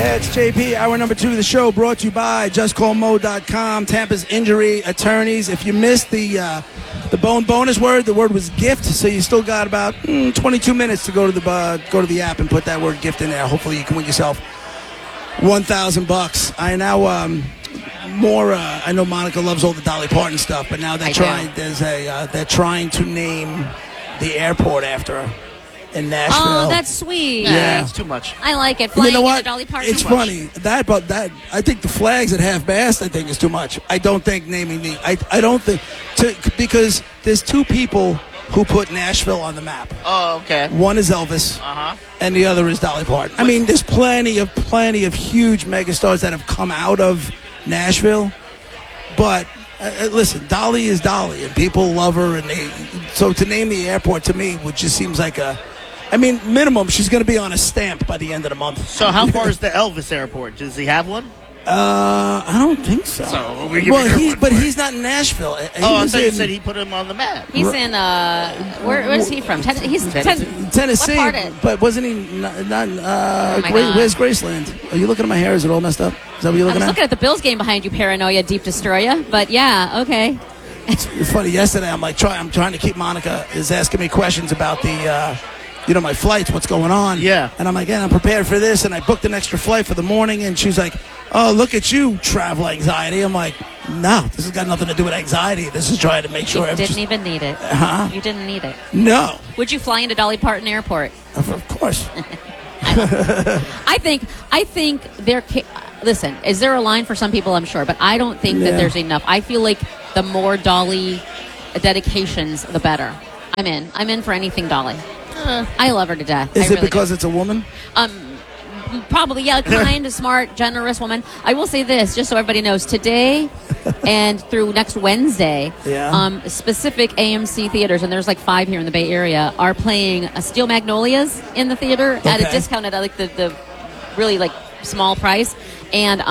Yeah, it's JP. Hour number 2 of the show brought to you by JustCallMo.com, Tampa's injury attorneys. If you missed the bonus word, the word was gift, so you still got about 22 minutes to go to the app and put that word gift in there. Hopefully you can win yourself $1,000. I now I know Monica loves all the Dolly Parton stuff, but now they're trying to name the airport after her in Nashville. Oh, that's sweet. Yeah, it's too much. I like it. Flying you know what? into Dolly Parton. It's funny that I think the flags at half-mast I think is too much. I don't think naming because there's two people who put Nashville on the map. Oh, okay. One is Elvis, and the other is Dolly Parton. I mean, there's plenty of huge megastars that have come out of Nashville, but listen, Dolly is Dolly, and people love her, and so to name the airport to me, which just seems like minimum, she's going to be on a stamp by the end of the month. So how far is the Elvis airport? Does he have one? I don't think so. He's not in Nashville. I thought you said he put him on the map. He's in, where is he from? He's Tennessee. What part? But wasn't he where's Graceland? Are you looking at my hair? Is it all messed up? Is that what you're looking I was looking at the Bills game behind you, Paranoia, Deep Destroyer. But yeah, okay. It's funny. Yesterday, I'm trying to keep Monica is asking me questions about the, my flights, what's going on. Yeah. And I'm like, I'm prepared for this, and I booked an extra flight for the morning, and she's like, oh, look at you, travel anxiety. I'm like, no, this has got nothing to do with anxiety. This is trying to make sure. You didn't even need it. You didn't need it. No. Would you fly into Dolly Parton Airport? Of course. I think there. Listen, is there a line for some people? I'm sure, but I don't think that there's enough. I feel like the more Dolly dedications, the better. I'm in for anything Dolly. I love her to death. Is it because it's a woman? Probably, yeah. Kind, smart, generous woman. I will say this, just so everybody knows. Today and through next Wednesday, specific AMC theaters, and there's like 5 here in the Bay Area, are playing Steel Magnolias in the theater at a discount at like the really like small price. And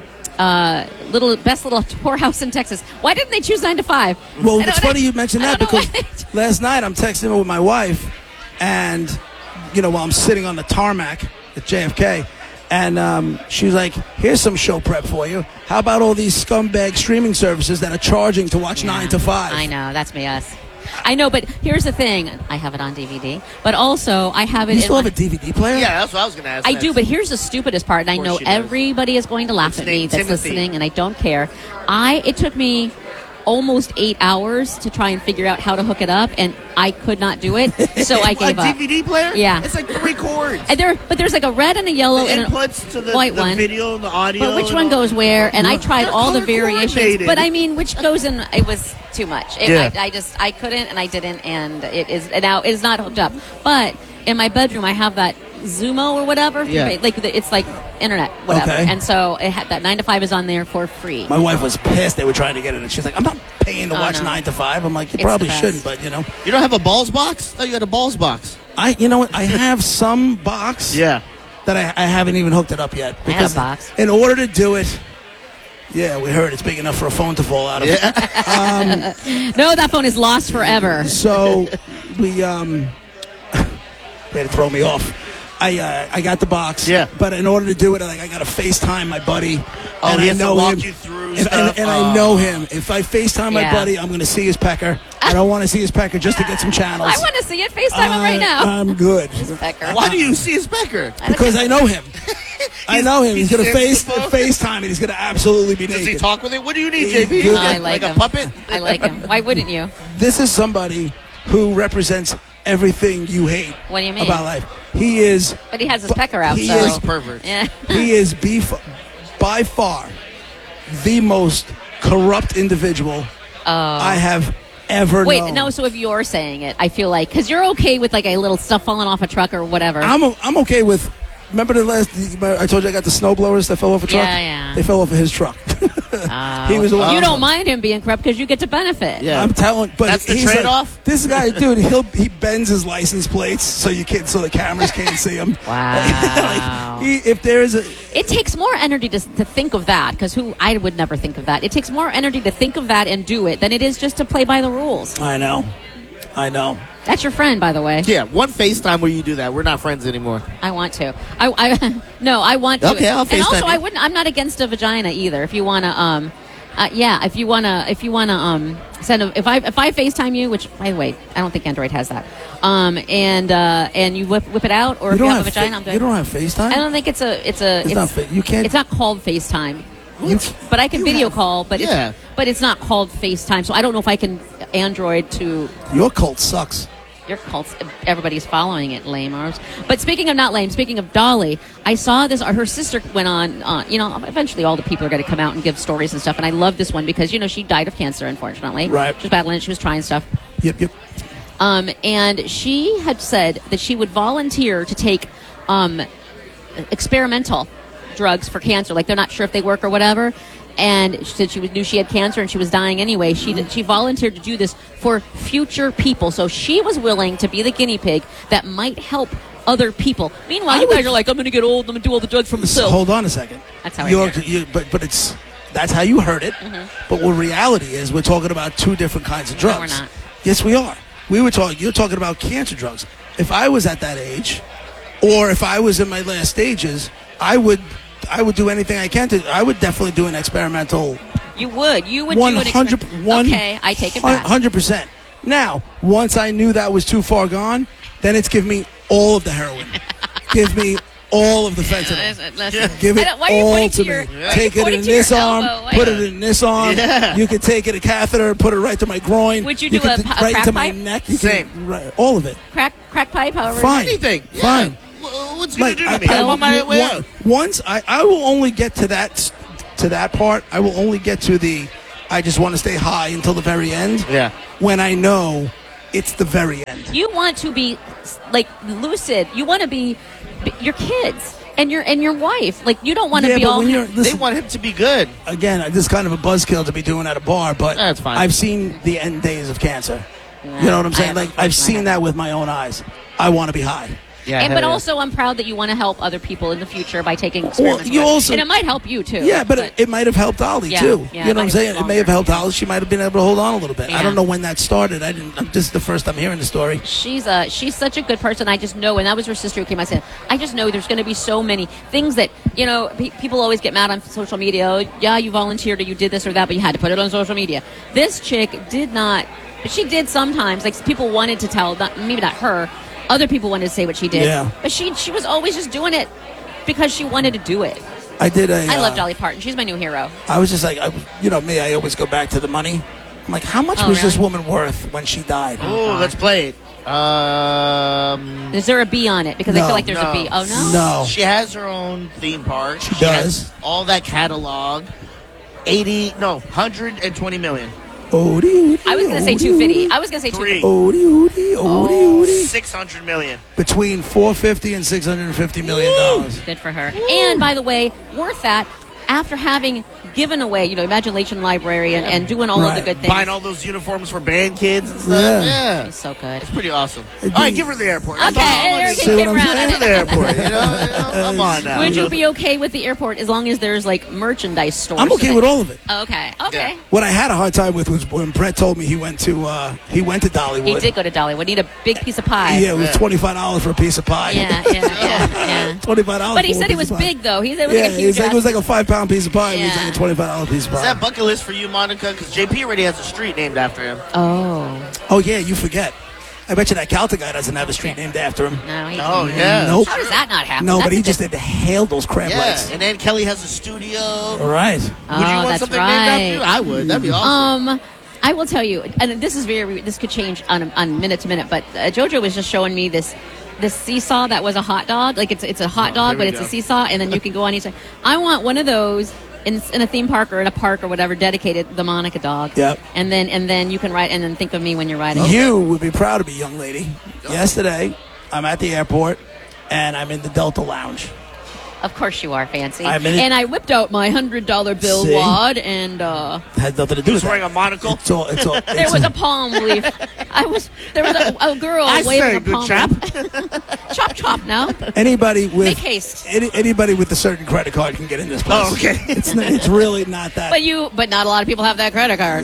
best little whorehouse in Texas. Why didn't they choose 9 to 5? Well, it's funny you mentioned that because last night I'm texting with my wife, and while I'm sitting on the tarmac at JFK, and she was like, here's some show prep for you. How about all these scumbag streaming services that are charging to watch 9 to 5? I know, that's me, us. I know, but here's the thing. I have it on DVD, but also I have it You still have a DVD player? Yeah, that's what I was going to ask. I do, but here's the stupidest part, and I know everybody is going to laugh at me that's listening, and I don't care. It took me almost 8 hours to try and figure out how to hook it up, and I could not do it, so I gave up. A DVD player? Yeah. It's like 3 cords. But there's like a red and a yellow and a white one. The video and the audio. But which one goes where? And I tried all the variations. But I mean, which goes in? It was too much. I couldn't, and I didn't, and it is not hooked up. But in my bedroom, I have that Zumo or whatever. Yeah. It's like internet, whatever. Okay. And so that 9 to 5 is on there for free. My wife was pissed they were trying to get it, and she's like, I'm not paying to watch 9 to 5. I'm like, you probably shouldn't, but You don't have a balls box? I thought you had a balls box. I have some box. Yeah. That I haven't even hooked it up yet. I have a box. In order to do it, we heard it's big enough for a phone to fall out of. Yeah. No, that phone is lost forever. So we had to throw me off. I got the box. Yeah. But in order to do it, I got to FaceTime my buddy. Oh, and he I has know to walk him. you through And stuff. I know him. If I FaceTime my buddy, I'm going to see his pecker. I don't want to see his pecker just to get some channels. I want to see it. FaceTime him right now. I'm good. Why do you see his pecker? Because I know him. I know him. He's going to stands above FaceTime, and he's going to absolutely be naked. Does he talk with it? What do you need, He's JP? good. I like a him. puppet? I like him. Why wouldn't you? This is somebody who represents everything you hate What do you mean? about life. He is... But he has his pecker out, He so. is pervert. Yeah. He is by far the most corrupt individual I have ever Wait, known. no, so if you're saying it, I feel like, because you're okay with like a little stuff falling off a truck or whatever. I'm okay with... Remember I told you I got the snowblowers that fell off a truck? Yeah. They fell off of his truck. He was the one. You don't mind him being corrupt because you get to benefit. Yeah. I'm telling, but That's the he's trade-off? Like, this guy, dude, he bends his license plates so the cameras can't see him. Wow. If there is It takes more energy to think of that, because I would never think of that. It takes more energy to think of that and do it than it is just to play by the rules. I know. I know. That's your friend, by the way. Yeah, one FaceTime where you do that. We're not friends anymore. I want to. I want to. Okay, I'll and FaceTime also, you. I wouldn't. I'm not against a vagina either. If you want to, if you wanna, send if I FaceTime you, which by the way, I don't think Android has that. And you whip it out, or if you have a vagina, I'm good. You don't have FaceTime? I don't think it's not. You can't. It's not called FaceTime. But I can you video have- call. But Yeah. it's not called FaceTime. So I don't know if I can Android to. Your cult sucks. Your cults, everybody's following it, lamers. But speaking of not lame, speaking of Dolly, I saw this. Her sister went on. Eventually all the people are going to come out and give stories and stuff. And I love this one because she died of cancer, unfortunately. Right. She was battling it. She was trying stuff. Yep. And she had said that she would volunteer to take experimental drugs for cancer. Like they're not sure if they work or whatever. And she said knew she had cancer and she was dying anyway. She volunteered to do this for future people. So she was willing to be the guinea pig that might help other people. Meanwhile, you guys are like, I'm going to get old. I'm going to do all the drugs for myself. Hold on a second. That's how I hear it. But that's how you heard it. Mm-hmm. But what reality is, we're talking about two different kinds of drugs. No, we're not. Yes, we are. You're talking about cancer drugs. If I was at that age, or if I was in my last stages, I would do anything I can to. I would definitely do an experimental. You would do an 100. Okay, I take it back. 100%. Now, once I knew that was too far gone, then it's give me all of the heroin. Give me all of the fentanyl. Listen. Give it Why are you all pointing to to your? me. Take it in this arm, put it in this arm. Yeah. You can take it a catheter, put it right to my groin. Would you do can a right crack to my pipe? neck? Same. All of it. Crack pipe, however. Fine. Anything. Fine. Yeah. What's it going to do to me? I- I'm on my way out. Once I will only get to that part. I will only get to the I just want to stay high until the very end. Yeah. When I know it's the very end. You want to be like lucid. You want to be your kids and your wife. Like you don't want to be but all. when They want him to be good. again, this is kind of a buzzkill to be doing at a bar, but That's fine. I've seen the end days of cancer. You know what I'm saying? Like I've seen that with my own eyes. I want to be high. Yeah. But also, I'm proud that you want to help other people in the future by taking Well, experimental you drugs. also- and it might help you too. Yeah, but it might have helped Dolly Yeah, too. yeah, You it know what I'm might saying? have It may have longer. helped Dolly. She might have been able to hold on a little bit. I Yeah. don't know when that started. This is the first I'm hearing the story. She's such a good person. I just know, and that was her sister who came. I said, I just know there's going to be so many things that people always get mad on social media. Yeah, you volunteered or you did this or that, but you had to put it on social media. This chick did not. But she did sometimes. Like people wanted to tell, maybe not her. Other people wanted to say what she did. Yeah. But she was always just doing it because she wanted to do it. I did a. I love Dolly Parton. She's my new hero. I was just like, me. I always go back to the money. I'm like, how much Oh, was this really? woman worth when she died? Oh, let's play it. Is there a B on it? Because I No. feel like there's a B. Oh, no? No. She has her own theme park. She does. has all that catalog. 120 million. Odie, I was going to say 250. I was going to say 250. Odie. 600 million. Between $450 and $650 million. Good for her. And, by the way, worth that after having given away, Imagination Library and doing all of the Right. good things. Buying all those uniforms for band kids and stuff. Yeah. Yeah. She's so good. It's pretty awesome. All right, give her the airport. Okay, Eric See what came I'm around. saying? Give her the airport. Come on now. Would you be okay with the airport as long as there's like merchandise stores? I'm okay with all of it. Okay. Okay. What I had a hard time with was when Brett told me he went to Dollywood. He did go to Dollywood. Need a big piece of pie. Yeah, it was $25 for a piece of pie. Yeah. $25. But he for a said it piece was of pie. big though. He said it was Yeah, like a huge. it was like a 5-pound piece of pie. It was Yeah. like a $25 piece of Is pie. that bucket list for you, Monica? Because JP already has a street named after him. Oh Oh yeah, you forget. I bet you that Calta guy doesn't have a street named after him. no. He Oh, didn't. yeah. Nope. How does that not happen? No, That's but he a just big- inhaled those crab Yeah, legs. and then Kelly has a studio. All right. Would you Oh, want that's something right. named after you? I would. That'd be awesome. I will tell you, and this is this could change on minute to minute. But JoJo was just showing me this seesaw that was a hot dog. Like it's a hot dog, here but we it's go. a seesaw, and then you can go on each side. I want one of those in a theme park or in a park or whatever, dedicated the Monica dog. Yep. And then you can ride, and then think of me when you're riding. You would be proud of me, young lady. Yesterday, I'm at the airport, and I'm in the Delta Lounge. Of course you are, Fancy. I'm in it. And I whipped out my $100 bill See? wad, and Had nothing to do He was with wearing that. a monocle. It's all. there was a palm leaf. There was a girl I waving say, a good palm chap. leaf. Chop, chop now. anybody with Make haste. anybody with a certain credit card can get in this place. Oh, okay. It's really not that. But not a lot of people have that credit card.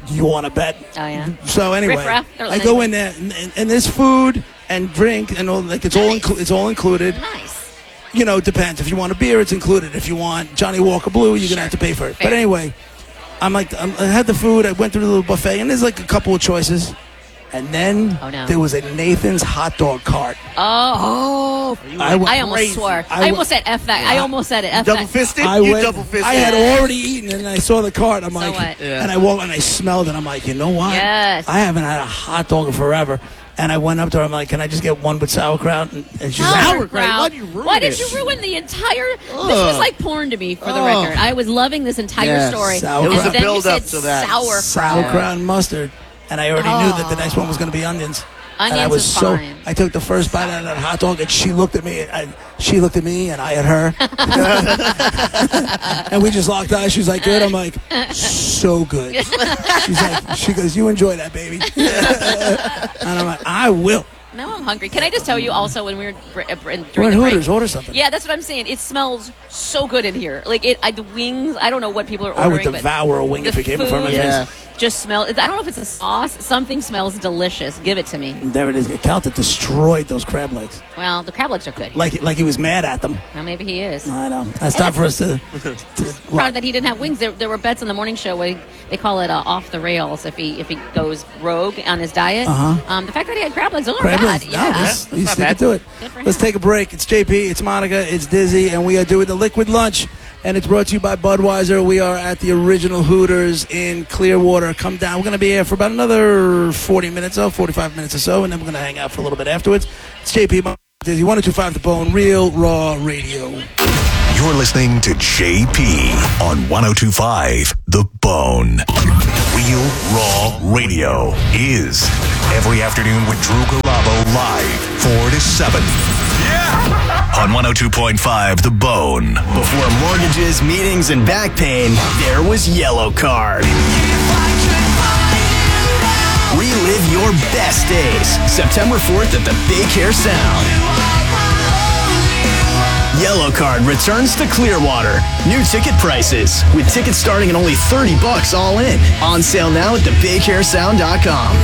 you want to bet? Oh, yeah. So anyway, I go in there, and there's food and drink, and all, like it's all included. Nice. You know, it depends. If you want a beer, it's included. If you want Johnny Walker Blue, you're gonna have to pay for it. Fair. But anyway, I had the food. I went through the little buffet, and there's like a couple of choices. And then there was a Nathan's hot dog cart. Oh. I almost swore. I almost said F that. I almost said it. F double fisted? Double fisted. I had already eaten, and I saw the cart. I'm like, what? And I walked and I smelled it. I'm like, you know what? Yes. I haven't had a hot dog in forever. And I went up to her. I'm like, can I just get one with sauerkraut? And she's like, sauerkraut? Why did you ruin the entire? This was like porn to me, for the record. I was loving this entire story. Sauerkraut. It was a build-up to that. Sauerkraut and mustard. And I already knew that the next one was going to be onions. Onions and I was is so. fine. I took the first bite out of that hot dog, and she looked at me. And I at her. And we just locked eyes. She's like, "Good." I'm like, "So good." She goes, "You enjoy that, baby." And I'm like, "I will." Now I'm hungry. Can I just tell you also when we were during We're at the break, Hooters, order something. Yeah, that's what I'm saying. It smells so good in here. Like the wings. I don't know what people are ordering. I would devour a wing if it came from my face. Just smell. I don't know if it's a sauce. Something smells delicious. Give it to me. There it is. Calta destroyed those crab legs. Well, the crab legs are good. Like he was mad at them. Well, maybe he is. I know. That's time for us to proud that he didn't have wings. There were bets on the morning show where they call it off the rails if he goes rogue on his diet. The fact that he had crab legs, not bad. He's sticking to it. Let's take a break. It's JP, it's Monica, it's Dizzy, and we are doing the Liquid Lunch. And it's brought to you by Budweiser. We are at the original Hooters in Clearwater. Come down. We're going to be here for about another 45 minutes or so, and then we're going to hang out for a little bit afterwards. It's JP, Dizzy, 102.5 The Bone, Real Raw Radio. You're listening to JP on 102.5 The Bone. Real Raw Radio is every afternoon with Drew Garabo live 4 to 7. Yeah! On 102.5 The Bone. Before mortgages, meetings, and back pain, there was Yellow Card. Relive your best days. September 4th at the Big Hair Sound. Yellow Card returns to Clearwater. New ticket prices, with tickets starting at only $30 all in. On sale now at thebighairsound.com.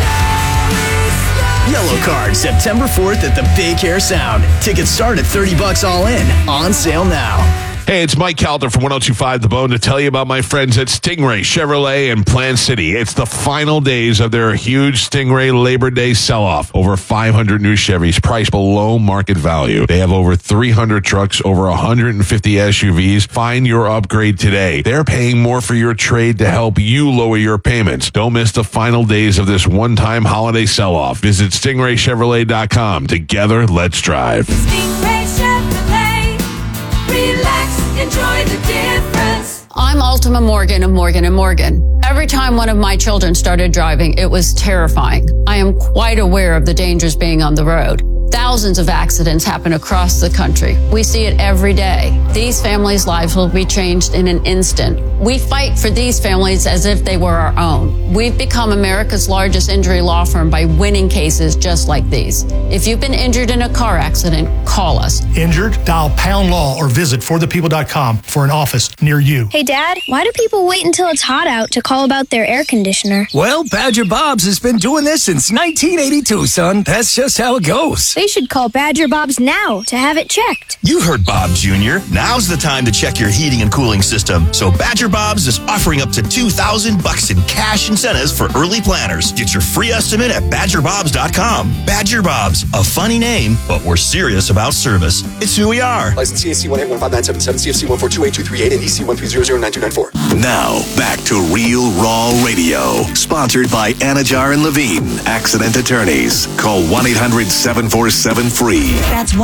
Yellow Card, September 4th at the Big Hair Sound. Tickets start at $30 all in. On sale now. Hey, it's Mike Calder from 102.5 The Bone to tell you about my friends at Stingray Chevrolet in Plant City. It's the final days of their huge Stingray Labor Day sell-off. Over 500 new Chevys priced below market value. They have over 300 trucks, over 150 SUVs. Find your upgrade today. They're paying more for your trade to help you lower your payments. Don't miss the final days of this one-time holiday sell-off. Visit StingrayChevrolet.com. Together, let's drive. Stingray Chevrolet. Relax, enjoy the difference. I'm Ultima Morgan of Morgan & Morgan. Every time one of my children started driving, it was terrifying. I am quite aware of the dangers being on the road. Thousands of accidents happen across the country. We see it every day. These families' lives will be changed in an instant. We fight for these families as if they were our own. We've become America's largest injury law firm by winning cases just like these. If you've been injured in a car accident, call us. Injured? Dial Pound Law or visit forthepeople.com for an office near you. Hey, Dad, why do people wait until it's hot out to call about their air conditioner? Well, Badger Bob's has been doing this since 1982, son. That's just how it goes. They should call Badger Bob's now to have it checked. You heard Bob Jr. Now's the time to check your heating and cooling system. So Badger Bob's is offering up to $2,000 in cash incentives for early planners. Get your free estimate at BadgerBobs.com. Badger Bob's, a funny name, but we're serious about service. It's who we are. License CAC 1815977, CFC 1428238, and EC 130092994. Now, back to Real Raw Radio. Sponsored by Anajar and Levine, Accident Attorneys. Call 1-800-747-FREE. That's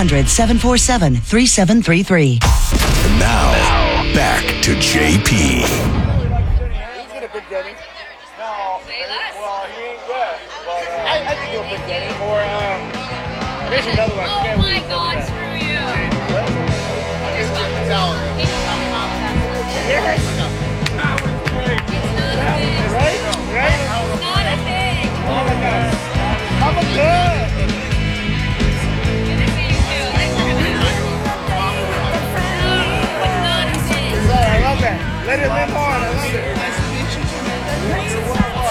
1-800-747-3733. And now, back to JP. He's gonna pick Denny. No. Well, he ain't good. But, I think he'll pick Denny. Or, there's another one. Oh my God, screw you. It's not mentality. Yes. Right? Right? Not a thing. Oh my God. I'm a good. I love that. Let it live on. I love it. Nice to meet you.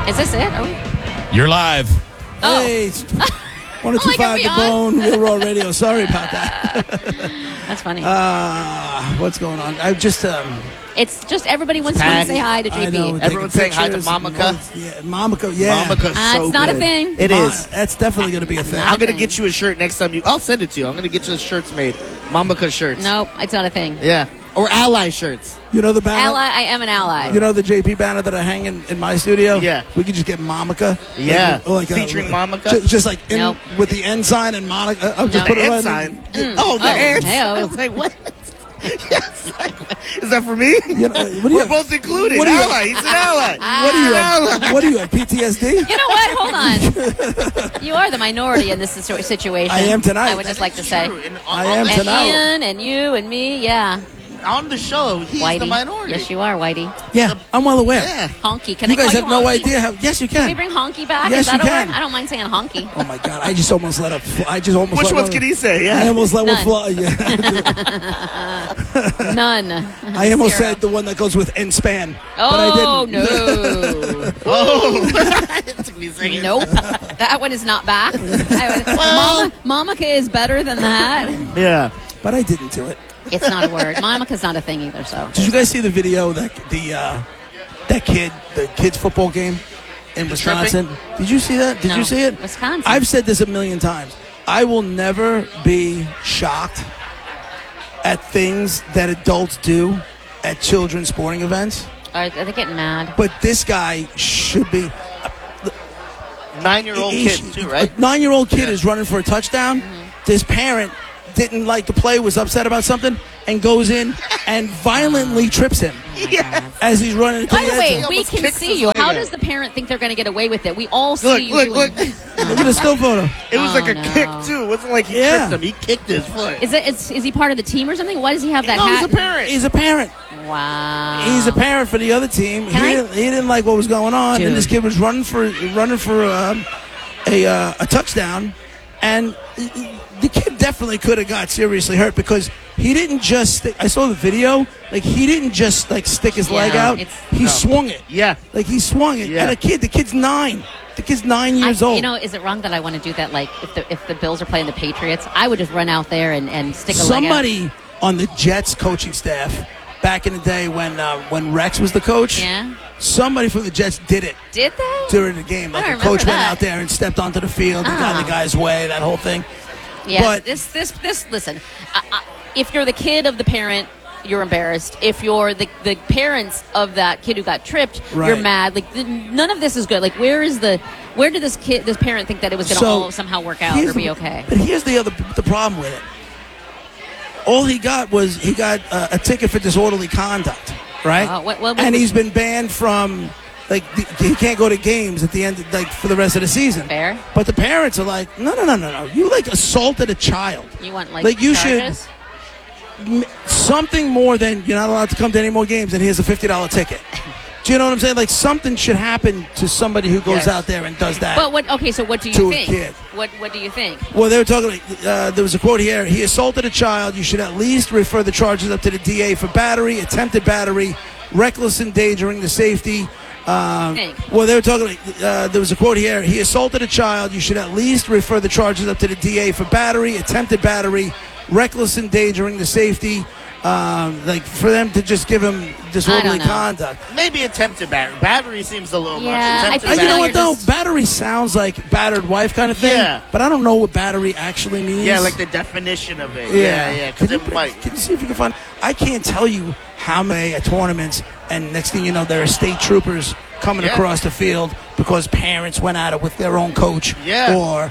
Is this it? Oh. You're live. Oh. Hey, 102.5 The Bone, Real Raw Radio. Sorry about that. That's funny. What's going on? I just it's just everybody wants to say hi to JP. I know, Everyone's saying hi to pictures Mamaka. and- Yeah, Mamaka, yeah. Mamaka's so it's not good. a thing. It is. That's definitely going to be a thing. I'm going to get you a shirt next time I'll send it to you. I'm going to get you the shirts made. Mamaka shirts. Nope, it's not a thing. Yeah. Or ally shirts. You know the banner? Ally, I am an ally. You know the JP banner that I hang in my studio? Yeah. We could just get Mamaka. Yeah. Like Featuring Mamaka? Just like Nope. with the end sign and Monica. I'll just No. put it End right sign. in. Oh, the ants. hey-o. I was like, what? Yes. Is that for me? You know, what do you We're have? both included. What do you- Ally. He's an ally. What do you have? What do you have? PTSD? You know what? Hold on. You are the minority in this situation. I am tonight. I would just like to say. I am And tonight. Ian and you and me, yeah. On the show, he's Whitey. the minority. Yes, you are, Whitey. Yeah, I'm well aware. Yeah. Honky. Can You I guys call have no honky? idea how. Yes, you Can we can. bring honky back? Yes, Is that you a can. word? I don't mind saying honky. Oh my God! I just almost let up. I just almost. Which let ones one- can he say? Yeah. I almost let one None. fly. Yeah. None. I almost Zero. said the one that goes with in span. Oh, but I didn't. no. Oh. It took me a second. Nope. That one is not back. Mamaka is better than that. Yeah. But I didn't do it. It's not a word. Mamaka's not a thing either, so. Did you guys see the video that the kid's football game in Wisconsin? Did you see that? Did No. you see it? Wisconsin. I've said this a million times. I will never be shocked at things that adults do at children's sporting events. Are they getting mad? But this guy should be. 9-year-old kid, too, right? A 9-year-old kid is running for a touchdown. This parent didn't like the play, was upset about something, and goes in and violently trips him as he's running to By the the way, end zone. we can see you. How does the parent think they're going to get away with it? We all see you doing Look. Look at the still photo. It was like a no. kick, too. It wasn't like he tripped him. He kicked his foot. Is he part of the team or something? Why does he have that No, hat? he's a parent. He's a parent. Wow. He's a parent for the other team. He didn't like what was going on, Dude. and this kid was running for a touchdown, and the kid definitely could have got seriously hurt because he didn't just. I saw the video. Like he didn't just stick his leg out. He swung it. Yeah. Like he swung it Yeah. at a kid. The kid's 9. The kid's 9 years old. You know, is it wrong that I want to do that? Like, if the Bills are playing the Patriots, I would just run out there and stick a leg out. Somebody on the Jets coaching staff back in the day when Rex was the coach. Yeah. Somebody from the Jets did it. Did they? During the game. I Like don't the coach remember went that. out there and stepped onto the field and got in the guy's way, that whole thing. Yeah. But this. Listen, if you're the kid of the parent, you're embarrassed. If you're the parents of that kid who got tripped, Right. you're mad. Like none of this is good. Like where did this parent think that it was going to all somehow work out or be okay? But here's the problem with it. All he got was a ticket for disorderly conduct, right? And he's been banned from, he can't go to games at the end, for the rest of the season. Fair. But the parents are like, no. You assaulted a child. You want you charges? should something more than you're not allowed to come to any more games and here's a $50 ticket. Do you know what I'm saying? Like something should happen to somebody who goes out there and does that. But what? Okay, so what do you to a think? kid. What do you think? Well, they were talking. There was a quote here. He assaulted a child. You should at least refer the charges up to the DA for battery, attempted battery, reckless endangering the safety. Well, they were talking. There was a quote here. He assaulted a child. You should at least refer the charges up to the DA for battery, attempted battery, reckless endangering the safety. For them to just give him disorderly conduct. Maybe attempted battery. Battery seems a little Yeah, much. You know what though? Battery sounds like battered wife kind of thing. Yeah. But I don't know what battery actually means. Yeah, like the definition of it. Yeah. Because it might. Can you see if you can find? I can't tell you how many tournaments, and next thing you know, there are state troopers coming across the field because parents went at it with their own coach. Yeah. Or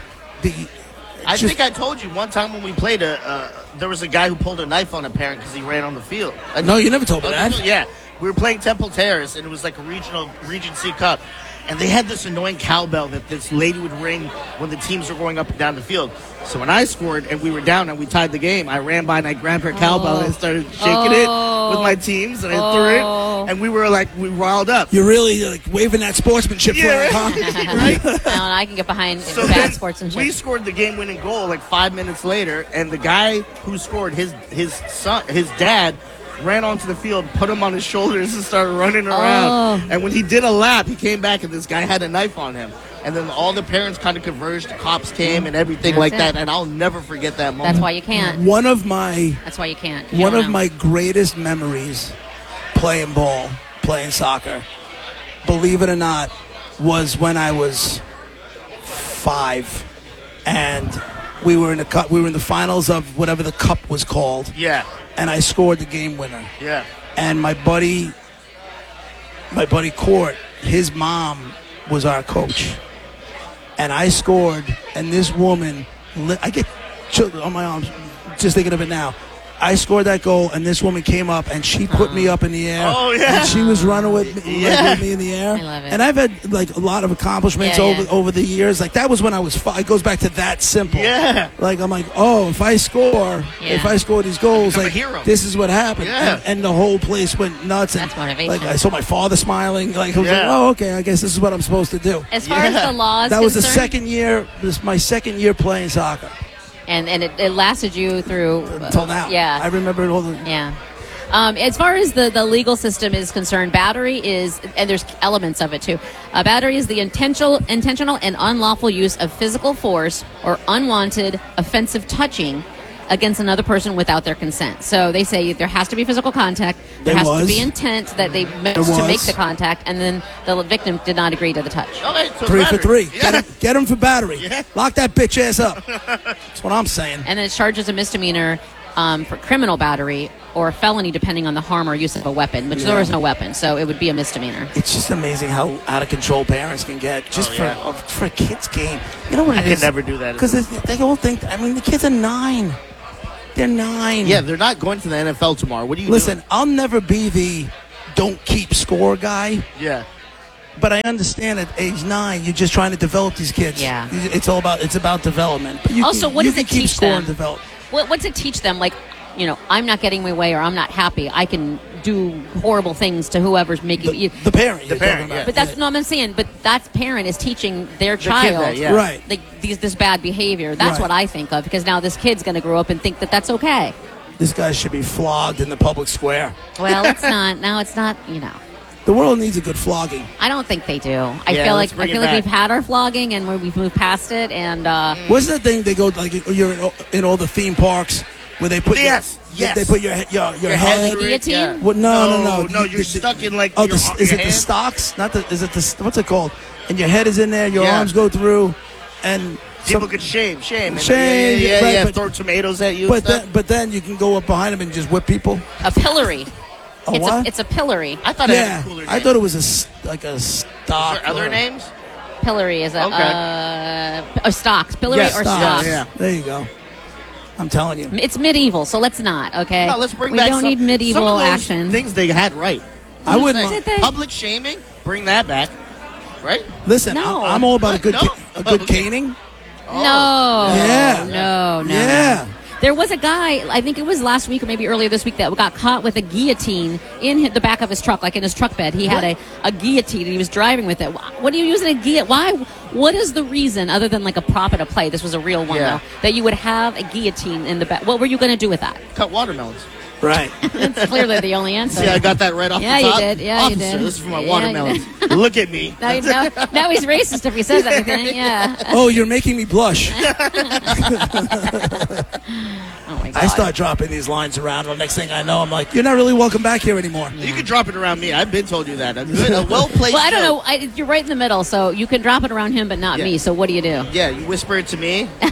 I think I told you one time when we played, there was a guy who pulled a knife on a parent because he ran on the field. No, you never told me that. Yeah. We were playing Temple Terrace, and it was like a Region C Cup. And they had this annoying cowbell that this lady would ring when the teams were going up and down the field. So when I scored and we were down and we tied the game, I ran by and I grabbed her cowbell and I started shaking it with my teams and I threw it. And we riled up. You're really waving that sportsmanship flag, huh? Right? I can get behind bad sportsmanship. We scored the game-winning goal 5 minutes later, and the guy who scored, his dad, ran onto the field, put him on his shoulders, and started running around. And when he did a lap, he came back, and this guy had a knife on him. And then all the parents kind of converged. The cops came and everything That's like it. that. And I'll never forget that moment. That's why you can't. That's why you can't. You One don't of know. my greatest memories playing ball, playing soccer, believe it or not, was when I was 5, and we were in the cup. We were in the finals of whatever the cup was called. Yeah. And I scored the game winner. Yeah. And my buddy Court, his mom was our coach. And I scored, and this woman, I get children on my arms just thinking of it now. I scored that goal, and this woman came up, and she put me up in the air. Oh, yeah. And she was running with me, with me in the air. I love it. And I've had, like, a lot of accomplishments over the years. Like, that was when I was 5. It goes back to that simple. Yeah. Like, I'm like, oh, if I score these goals, Become a like, hero. this is what happened. Yeah. And the whole place went nuts. That's and, motivation. like, I saw my father smiling. Like, I was like, oh, okay, I guess this is what I'm supposed to do. As far as the law is That was the concerned- second year. This is my second year playing soccer. And it lasted you through Until now. Yeah, I remember it all. Yeah. As far as the legal system is concerned, battery is, and there's elements of it too. Battery is the intentional and unlawful use of physical force or unwanted offensive touching against another person without their consent. So they say there has to be physical contact. There has to be intent that they meant to make the contact, and then the victim did not agree to the touch. Okay, so 3 for 3. Yeah. Get him for battery. Lock that bitch ass up. That's what I'm saying. And then it charges a misdemeanor for criminal battery or felony depending on the harm or use of a weapon, which there was no weapon, so it would be a misdemeanor. It's just amazing how out of control parents can get just for a kid's game. You know what I it is? could never do that. Because they all think, I mean, the kids are 9. They're 9. Yeah, they're not going to the NFL tomorrow. What do you Listen, I'll never be the don't keep score guy. Yeah. But I understand at age 9, you're just trying to develop these kids. Yeah. It's about development. But Also, what does it keep teach score them? and develop. What's it teach them? Like, I'm not getting my way, or I'm not happy. I can do horrible things to whoever's making you. The parent. The parent, yeah. But that's no, I'm saying. But that parent is teaching their kid child, that, yeah. Right. like this bad behavior. That's Right. what I think of, because now this kid's going to grow up and think that that's okay. This guy should be flogged in the public square. Well, it's not. Now it's not. The world needs a good flogging. I don't think they do. I Yeah, feel let's like bring it we've back. had our flogging and we've moved past it. And What's that thing they go like? You're in all the theme parks where they put Yes. they put your head. the guillotine? Yeah. Well, no. No, you're stuck in like. Oh, your, is your it the hand. stocks? Not the. Is it the? What's it called? And your head is in there. Your Yeah. arms go through, and People could shame. And Shame, Yeah, right, but- throw tomatoes at you. but and stuff. then you can go up behind them and just whip people. a pillory. A what? It's a pillory. I thought it Yeah, had a cooler name. I thought it was like a stock. Are there other or- names? Pillory is a stocks. Pillory Yeah, or stocks. stocks. Yeah. There you go. I'm telling you. It's medieval, so let's not. Okay. No, let's bring we back don't some, need medieval some of those action. things they had right. I wouldn't. Did they? Public shaming, bring that back. Right? Listen, No. I'm all about a good No. caning. No. Yeah. No. Yeah. There was a guy, I think it was last week or maybe earlier this week, that got caught with a guillotine in the back of his truck, like in his truck bed. He had a guillotine and he was driving with it. What are you using a guillotine? Why? What is the reason, other than like a prop at a play? This was a real one, though, that you would have a guillotine in the back. What were you going to do with that? Cut watermelons. Right. That's clearly the only answer. See, I got that right off Yeah, the you top. did. Yeah, you Officer, did. this is for my Yeah, watermelons. Look at me. Now he's racist if he says anything. Yeah. Oh, you're making me blush. Oh my God. I start dropping these lines around, and the next thing I know, I'm like, you're not really welcome back here anymore. You can drop it around me. I've been told you that. A well-placed Well, I don't joke. know. You're right in the middle, so you can drop it around him, but not Yeah. me. So what do you do? Yeah, you whisper it to me. I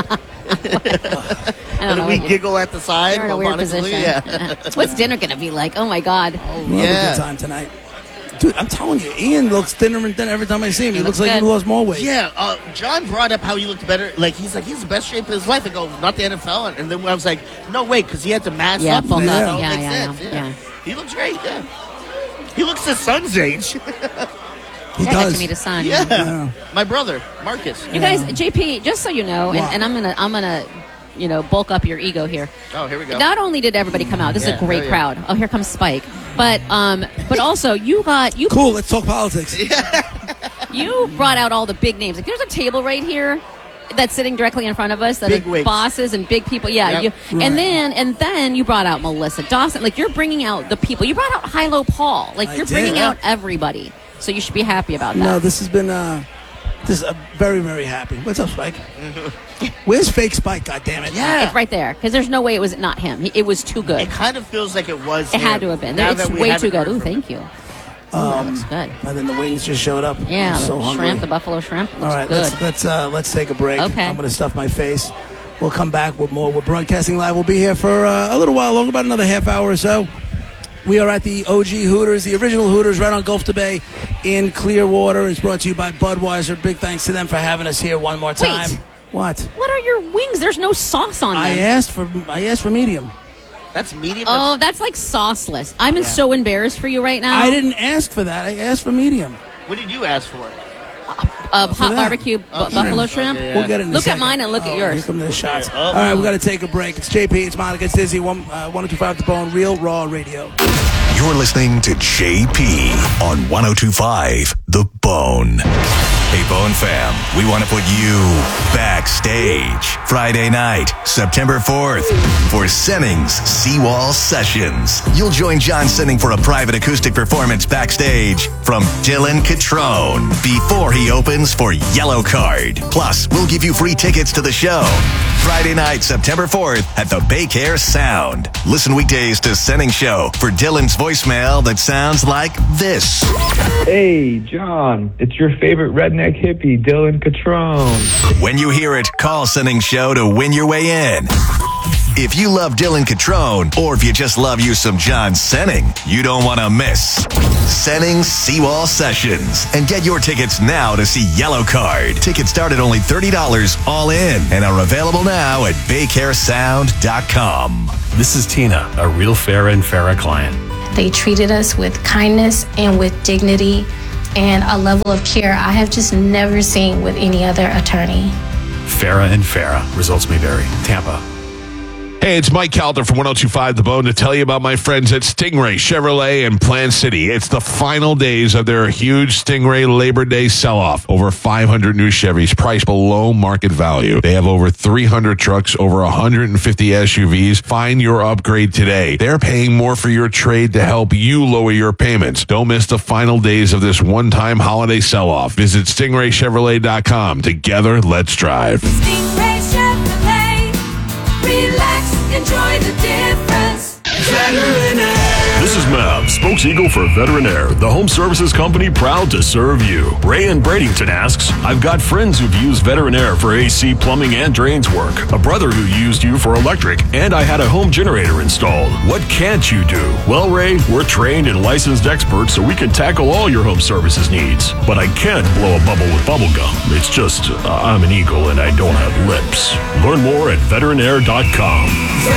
don't And know. we giggle at the side. You're in a weird robotically. position. Yeah. What's dinner going to be like? Oh my God. We'll have a good time tonight. Dude, I'm telling you, Ian looks thinner and thinner every time I see him. He looks like he good. lost more weight. Yeah, John brought up how he looked better. Like, he's the best shape of his life. I go, not the NFL. And then I was like, no, wait, because he had to mask Yeah, up. bulk for up. that. So it Yeah, makes yeah, sense. yeah. He looks great, yeah. He looks his son's age. He Yeah, does. to meet his son. Yeah. My brother, Marcus. You guys, JP, just so you know, What? and I'm gonna bulk up your ego here. Oh, here we go. Not only did everybody come out, this is Yeah, a great oh, yeah. crowd. Oh, here comes Spike. But also you Cool, let's talk politics. you brought out all the big names. Like, there's a table right here that's sitting directly in front of us that Big are wigs. bosses and big people. Yeah, Yep. and then you brought out Melissa Dawson. Like, you're bringing out the people. You brought out Hilo Paul. Like, you're bringing out everybody. So you should be happy about that. No, this has been this is very, very happy. What's up, Spike? Where's fake Spike? God damn it! Yeah. It's right there because there's no way it was not him. It was too good. It kind of feels like it was. It had to have been. Now It's that we way haven't too good. heard Ooh, from thank you. That looks good. And then the wings just showed up. Yeah, I'm so the hungry. shrimp, the buffalo shrimp. Looks All right, good. let's take a break. Okay. I'm going to stuff my face. We'll come back with more. We're broadcasting live. We'll be here for a little while longer, about another half hour or so. We are at the OG Hooters, the original Hooters, right on Gulf to Bay in Clearwater. It's brought to you by Budweiser. Big thanks to them for having us here one more time. Wait. What? What are your wings? There's no sauce on them. I asked for medium. That's medium. Oh, that's like sauceless. I'm so embarrassed for you right now. I didn't ask for that. I asked for medium. What did you ask for? Hot barbecue buffalo shrimp. We'll get it in a Look second. at mine and look at yours. Here come the shots. All right, we got to take a break. It's JP, it's Monica, it's Dizzy, 1025 The Bone, Real Raw Radio. You're listening to JP on 1025 The Bone. Hey, Bone fam, we want to put you backstage Friday night, September 4th, for Senning's Seawall Sessions. You'll join John Senning for a private acoustic performance backstage from Dylan Catrone before he opens for Yellow Card. Plus, we'll give you free tickets to the show. Friday night, September 4th at the Baycare Sound. Listen weekdays to Senning Show for Dylan's voicemail that sounds like this. Hey, John, it's your favorite redneck hippie, Dylan Catrone. When you hear it, call Senning Show to win your way in. If you love Dylan Catrone, or if you just love you some John Senning, you don't want to miss Senning's Seawall Sessions. And get your tickets now to see Yellow Card. Tickets start at only $30 all in and are available now at BayCareSound.com. This is Tina, a real Farrah and Farrah client. They treated us with kindness and with dignity and a level of care I have just never seen with any other attorney. Farrah and Farrah. Results may vary. Tampa. Hey, it's Mike Calder from 1025 The Bone to tell you about my friends at Stingray Chevrolet in Plant City. It's the final days of their huge Stingray Labor Day sell-off. Over 500 new Chevys priced below market value. They have over 300 trucks, over 150 SUVs. Find your upgrade today. They're paying more for your trade to help you lower your payments. Don't miss the final days of this one-time holiday sell-off. Visit StingrayChevrolet.com. Together, let's drive. Stingray Chevrolet. Relax, enjoy the difference. This is Mav, spokes-eagle for Veterinaire, the home services company proud to serve you. Ray in Bradenton asks, I've got friends who've used Veterinaire for AC, plumbing, and drains work. A brother who used you for electric, and I had a home generator installed. What can't you do? Well, Ray, we're trained and licensed experts, so we can tackle all your home services needs. But I can't blow a bubble with bubble gum. It's just, I'm an eagle and I don't have lips. Learn more at veterinaire.com.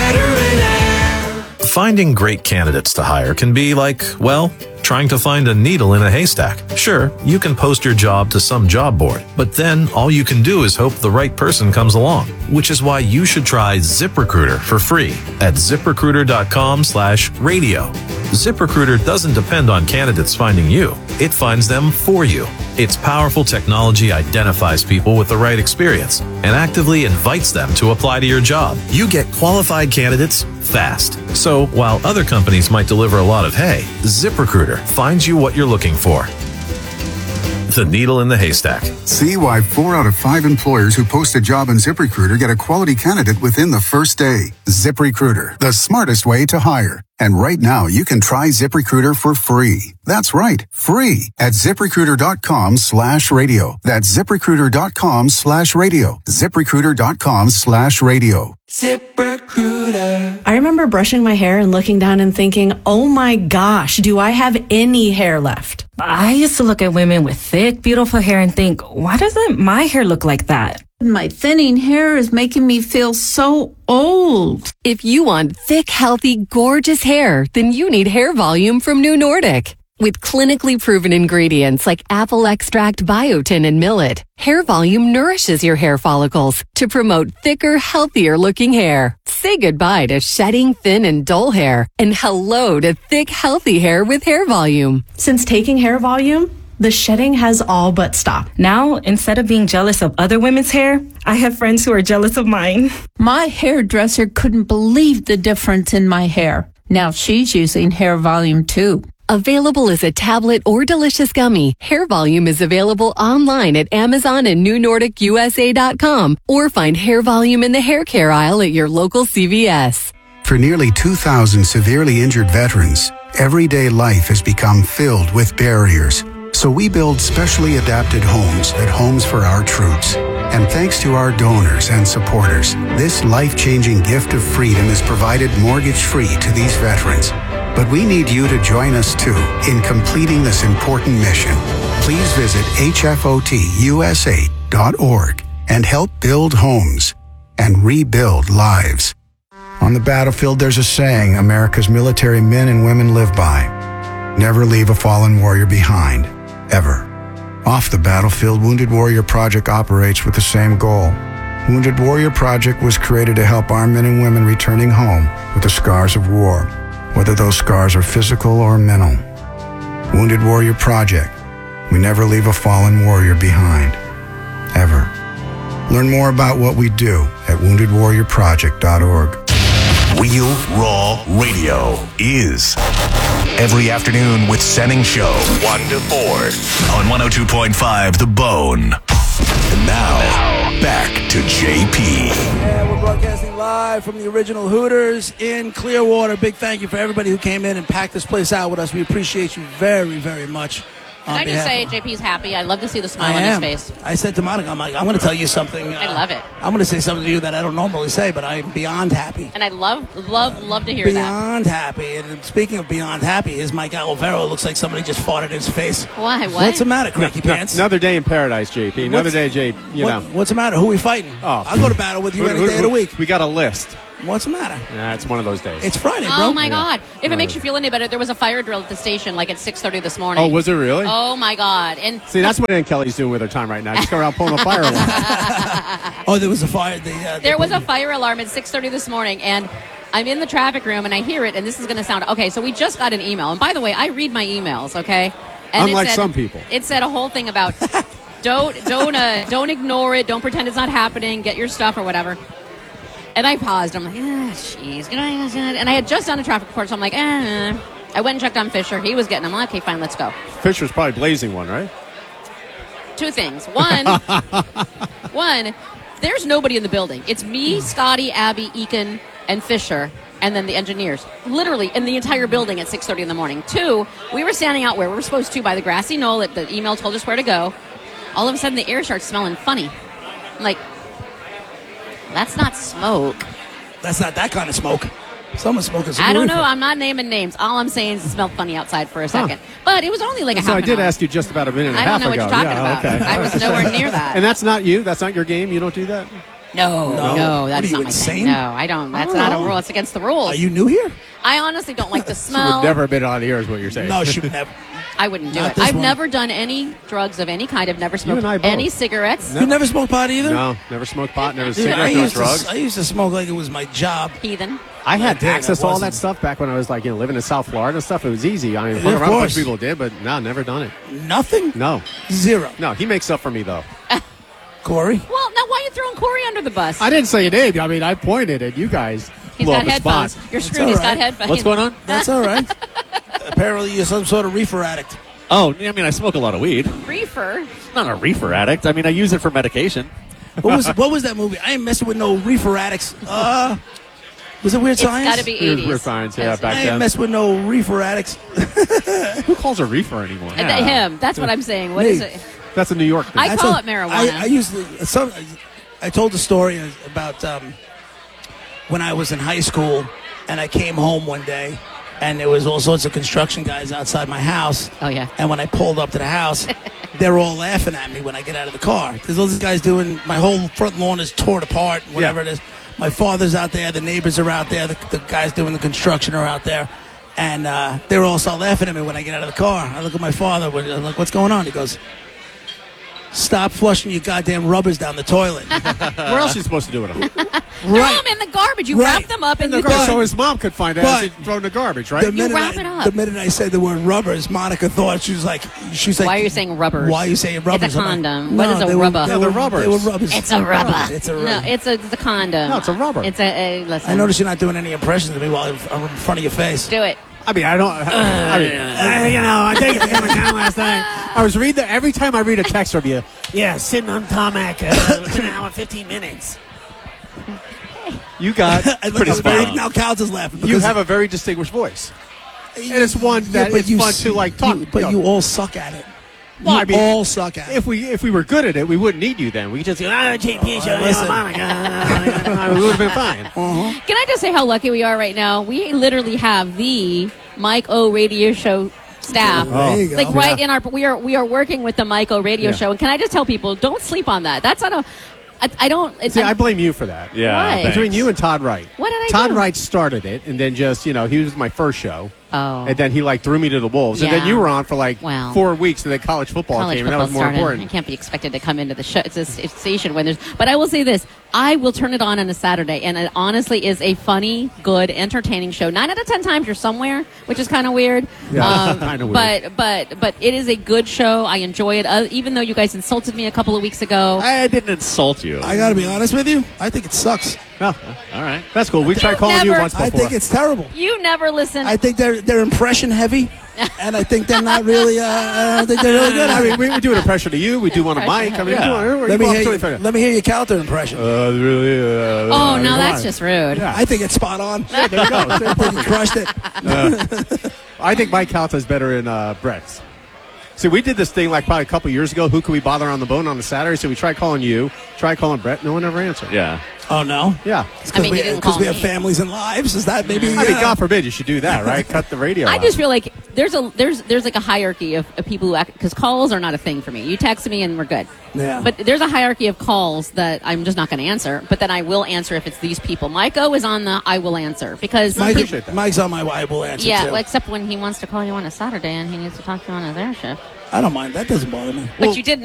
Finding great candidates to hire can be like, well, trying to find a needle in a haystack. Sure, you can post your job to some job board, but then all you can do is hope the right person comes along, which is why you should try ZipRecruiter for free at ZipRecruiter.com/radio. ZipRecruiter doesn't depend on candidates finding you. It finds them for you. Its powerful technology identifies people with the right experience and actively invites them to apply to your job. You get qualified candidates fast. So while other companies might deliver a lot of hay, ZipRecruiter finds you what you're looking for. The needle in the haystack. See why 4 out of 5 employers who post a job on ZipRecruiter get a quality candidate within the first day. ZipRecruiter, the smartest way to hire. And right now, you can try ZipRecruiter for free. That's right, free at ZipRecruiter.com/radio. That's ZipRecruiter.com/radio. ZipRecruiter.com/radio. ZipRecruiter. I remember brushing my hair and looking down and thinking, oh my gosh, do I have any hair left? I used to look at women with thick, beautiful hair and think, why doesn't my hair look like that? My thinning hair is making me feel so old. If you want thick, healthy, gorgeous hair, then you need Hair Volume from New Nordic. With clinically proven ingredients like apple extract, biotin, and millet, Hair Volume nourishes your hair follicles to promote thicker, healthier looking hair. Say goodbye to shedding, thin, and dull hair, and hello to thick, healthy hair with Hair Volume. Since taking Hair Volume, the shedding has all but stopped. Now, instead of being jealous of other women's hair, I have friends who are jealous of mine. My hairdresser couldn't believe the difference in my hair. Now she's using Hair Volume 2. Available as a tablet or delicious gummy, Hair Volume is available online at Amazon and NewNordicUSA.com, or find Hair Volume in the hair care aisle at your local CVS. For nearly 2,000 severely injured veterans, everyday life has become filled with barriers. So we build specially adapted homes at Homes for Our Troops. And thanks to our donors and supporters, this life-changing gift of freedom is provided mortgage-free to these veterans. But we need you to join us too in completing this important mission. Please visit hfotusa.org and help build homes and rebuild lives. On the battlefield, there's a saying America's military men and women live by. Never leave a fallen warrior behind, ever. Off the battlefield, Wounded Warrior Project operates with the same goal. Wounded Warrior Project was created to help our men and women returning home with the scars of war, whether those scars are physical or mental. Wounded Warrior Project. We never leave a fallen warrior behind, ever. Learn more about what we do at woundedwarriorproject.org. Real Raw Radio is every afternoon with Senning Show, 1 to 4 on 102.5 The Bone. And now, back to JP. Yeah, we're broadcasting live from the original Hooters in Clearwater. Big thank you for everybody who came in and packed this place out with us. We appreciate you very, very much. Can I just say JP's happy? I love to see the smile on his face. I said to Monica, I'm going to tell you something. I love it. I'm going to say something to you that I don't normally say, but I'm beyond happy. And I love to hear beyond happy. And speaking of beyond happy, is Mike Olivero. Looks like somebody just farted in his face. Why? What? What's the matter, Cranky Pants? Another day in paradise, JP. Another day, JP. What's the matter? Who are we fighting? Oh, I'll go to battle with you any day of the week. We got a list. What's the matter? Yeah, it's one of those days. It's Friday, bro. Oh, my God. If it makes you feel any better, there was a fire drill at the station like at 6:30 this morning. Oh, was it really? Oh, my God. And see, that's what Ann Kelly's doing with her time right now. Just go around pulling a fire alarm. Oh, there was a fire. There was a fire alarm at 6:30 this morning, and I'm in the traffic room, and I hear it, and this is going to sound... Okay, so we just got an email. And by the way, I read my emails, okay? And unlike some people. It said a whole thing about don't ignore it, don't pretend it's not happening, get your stuff or whatever. And I paused. I'm like, jeez. And I had just done a traffic report, so I'm like, I went and checked on Fisher. He was getting them. I'm like, okay, fine, let's go. Fisher's probably blazing one, right? Two things. One, there's nobody in the building. It's me, Scotty, Abby, Eakin, and Fisher, and then the engineers. Literally in the entire building at 6:30 in the morning. Two, we were standing out where we were supposed to by the grassy knoll. The email told us where to go. All of a sudden, the air starts smelling funny. I'm like, that's not smoke. That's not that kind of smoke. Someone's smoking some I don't reefer. know. I'm not naming names. All I'm saying is it smelled funny outside for a second. But it was only like a half So I an did hour. ask you just about a minute and a I half don't know ago. what you're talking about. Okay. I was nowhere near that. And that's not you? That's not your game? You don't do that? No, that's What are you, not my insane? thing. No, I don't. That's not a rule. It's against the rules. Are you new here? I honestly don't like the She smell. would never have been on the air is what you're saying. No, she would never. I wouldn't do Not it. this I've one. never done any drugs of any kind. I've never You and I smoked both. any cigarettes. You never smoked pot either? No, never smoked pot, never Dude, cigarettes, no drugs. I used to smoke like it was my job. Heathen. I had did, access it to all wasn't. that stuff back when I was like, living in South Florida and stuff. It was easy. I mean, Yeah, around of a bunch course. of people did, but no, never done it. Nothing? No. Zero. No, he makes up for me, though. Corey? Well, now why are you throwing Corey under the bus? I didn't say your name. I mean, I pointed at you guys. He's Blow got up the headphones. spot. You're That's screwed. He's all got right. headphones. What's going on? That's all right. Apparently, you're some sort of reefer addict. Oh, I mean, I smoke a lot of weed. Reefer. I'm not a reefer addict. I mean, I use it for medication. What was that movie? I ain't messing with no reefer addicts. Was it Weird It's Science? got to be 80s. Weird Science, yeah, That's- back I ain't then. messing with no reefer addicts. Who calls a reefer anymore? Him. That's what I'm saying. What Me. is it? That's a New York thing. I call it marijuana. I usually I told the story about when I was in high school and I came home one day and there was all sorts of construction guys outside my house. Oh, yeah. And when I pulled up to the house, they're all laughing at me when I get out of the car. There's all these guys doing, my whole front lawn is torn apart, whatever it is. My father's out there, the neighbors are out there, the guys doing the construction are out there. And they're all start laughing at me when I get out of the car. I look at my father, I'm like, what's going on? He goes, Stop flushing your goddamn rubbers down the toilet. Where else are you supposed to do with them? Throw them in the garbage. You wrap them up in the garbage. So garbage. his mom could find out as he throw in the garbage, right? You wrap it up. The minute I said the word rubbers, Monica thought she was like, why are you saying rubbers? Why are you saying rubbers? It's a condom. Like, what is a they rubber? They were rubbers. They were rubbers. It's a rubber. It's a rubber. No, it's a condom. No, it's a rubber. It's a listen. I noticed you're not doing any impressions of me while I'm in front of your face. Do it. I mean, I don't. I think it's going to come last night. I was reading every time I read a text from you. Yeah, sitting on tarmac, an hour and 15 minutes. You got pretty spot on. Now Counts is laughing. You have a very distinguished voice, and it's one that it's fun to like talk. But you all suck at it. Well, I mean, all suck at it. If we were good at it, we wouldn't need you then. We could just go, JP show, Monica. We would have been fine. Can I just say how lucky we are right now? We literally have the Mike O radio show staff. There you go. Like right in our we are working with the Mike O radio show. And can I just tell people, don't sleep on that. That's not a I don't. See, I blame you for that. Yeah, between you and Todd Wright. What did I do? Todd Wright started it, and then just he was my first show. Oh. And then he threw me to the wolves, and then you were on for 4 weeks, and then college football came, and that was more important. I can't be expected to come into the show. It's a station when there's. But I will say this: I will turn it on a Saturday, and it honestly is a funny, good, entertaining show. 9 out of 10 times you're somewhere, which is kind of weird. Yeah, kind of weird. But it is a good show. I enjoy it, even though you guys insulted me a couple of weeks ago. I didn't insult you. I got to be honest with you. I think it sucks. Oh, all right. That's cool. We tried calling you once before. I think it's terrible. You never listen. I think they're impression heavy, and I think they're not really. I don't think they're really good. I mean, we do an impression of you. We do one of Mike. I mean, let me hear your Counter impression. Oh no, that's just rude. Yeah. I think it's spot on. Yeah, there you go. I think you crushed it. I think Mike Calta is better in Brett's. See, we did this thing probably a couple years ago. Who could we bother on the bone on a Saturday? So we tried calling you, tried calling Brett. No one ever answered. Yeah. Oh, no? Yeah. Because we have families and lives? Is that maybe... I mean, God forbid you should do that, right? Cut the radio I out. just feel like there's like a hierarchy of people who act... Because calls are not a thing for me. You text me and we're good. Yeah. But there's a hierarchy of calls that I'm just not going to answer. But then I will answer if it's these people. Mike O is on the I will answer. Because... Mike's on my I will answer, yeah, too. well, except when he wants to call you on a Saturday and he needs to talk to you on his air shift. I don't mind. That doesn't bother me. But you didn't